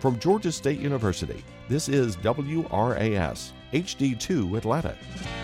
From Georgia State University, this is WRAS HD2 Atlanta.